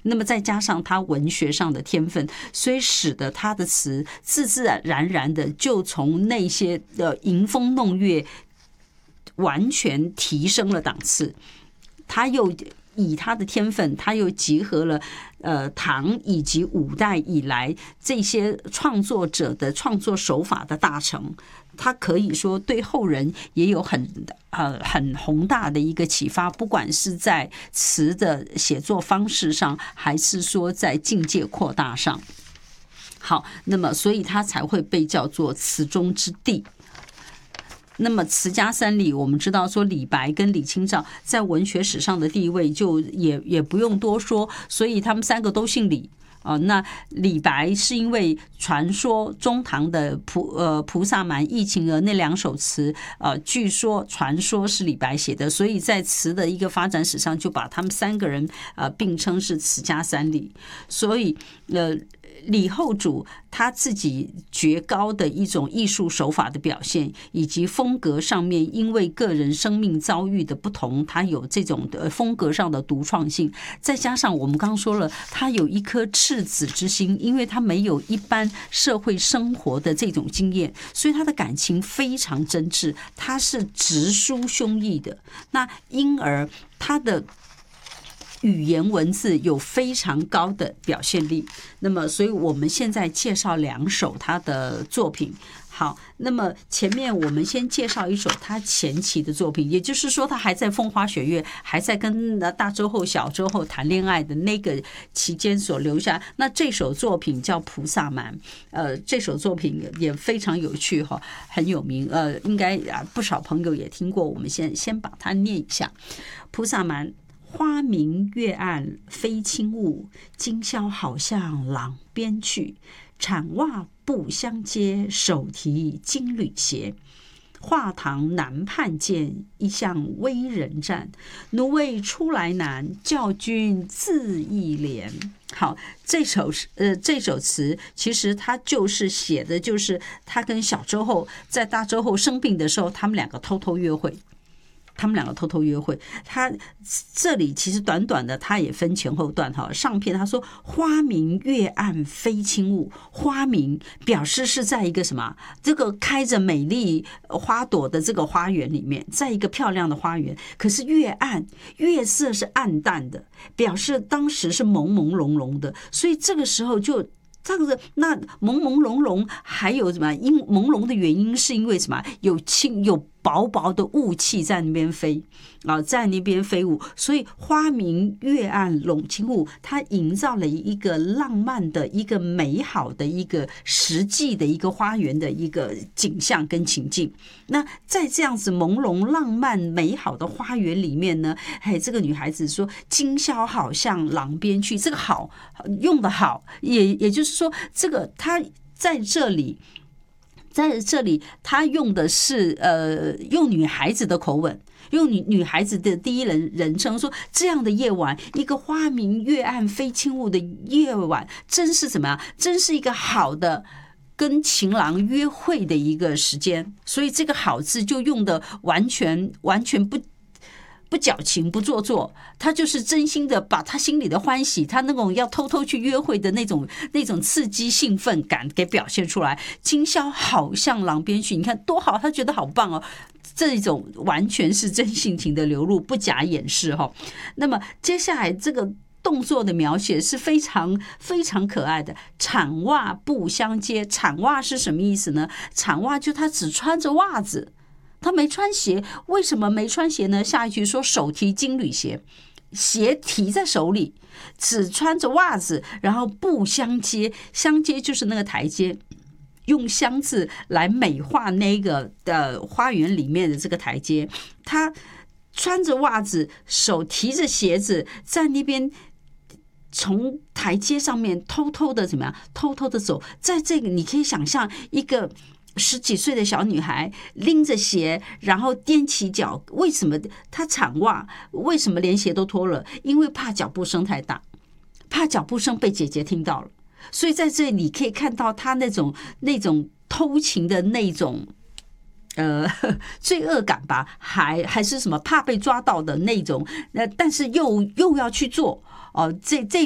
那么再加上他文学上的天分，所以使得他的词自自然然的就从那些吟风弄月完全提升了档次。他又以他的天分，他又集合了唐以及五代以来这些创作者的创作手法的大成，他可以说对后人也有很宏大的一个启发，不管是在词的写作方式上，还是说在境界扩大上。好，那么所以他才会被叫做词中之帝。那么词家三李，我们知道说李白跟李清照在文学史上的地位就也不用多说，所以他们三个都姓李。那李白是因为传说中唐的菩萨蛮忆情娥那2首词，据说传说是李白写的，所以在词的一个发展史上就把他们3个人并称是词家三李。所以李后主他自己绝高的一种艺术手法的表现，以及风格上面，因为个人生命遭遇的不同，他有这种风格上的独创性，再加上我们刚刚说了，他有一颗赤子之心，因为他没有一般社会生活的这种经验，所以他的感情非常真挚，他是直抒胸臆的。那因而他的语言文字有非常高的表现力。那么所以我们现在介绍2首他的作品。好，那么前面我们先介绍一首他前期的作品，也就是说他还在风花雪月，还在跟大周后小周后谈恋爱的那个期间所留下。那这首作品叫《菩萨蛮》，这首作品也非常有趣哈，很有名，应该不少朋友也听过。我们先把它念一下，《菩萨蛮》。花明月暗飞轻雾，今宵好向郎边去。铲袜不相接，手提金缕鞋。画堂南畔见，一向微人战。奴为出来难，教君自忆怜。好，这首词其实他就是写的就是他跟小周后在大周后生病的时候，他们两个偷偷约会。他这里其实短短的，他也分前后段哈。上篇他说花明月暗飞轻雾，花明表示是在一个什么？这个开着美丽花朵的这个花园里面，在一个漂亮的花园。可是月暗，月色是暗淡的，表示当时是朦朦胧胧的。所以这个时候就。这个那朦朦胧胧还有什么？因朦胧的原因是因为什么？有薄薄的雾气在那边飞在那边飞舞，所以花明月暗笼轻雾，它营造了一个浪漫的、一个美好的、一个实际的一个花园的一个景象跟情境。那在这样子朦胧、浪漫、美好的花园里面呢，这个女孩子说：“今宵好向郎边去。”这个好用的好，也就是说，这个她在这里。他用的是用女孩子的口吻，用女孩子的第一人称说，这样的夜晚，一个花明月暗飞轻雾的夜晚，真是怎么样？真是一个好的跟情郎约会的一个时间。所以这个好字就用的完全不矫情不做作，他就是真心的把他心里的欢喜，他那种要偷偷去约会的那种刺激兴奋感给表现出来。今宵好向郎边去，你看多好，他觉得好棒哦，这种完全是真性情的流露，不假掩饰哈。那么接下来这个动作的描写是非常非常可爱的。铲袜不相接，铲袜是什么意思呢？铲袜就他只穿着袜子。他没穿鞋，为什么没穿鞋呢？下一句说手提金缕鞋，鞋提在手里，只穿着袜子，然后不相接，相接就是那个台阶，用香字来美化那个花园里面的这个台阶。他穿着袜子，手提着鞋子，在那边从台阶上面偷偷的怎么样？偷偷的走，在这个你可以想象一个10几岁的小女孩拎着鞋，然后踮起脚。为什么她铲袜？为什么连鞋都脱了？因为怕脚步声太大，怕脚步声被姐姐听到了。所以在这里你可以看到她那种偷情的那种罪恶感吧，还是什么怕被抓到的那种，但是又要去做这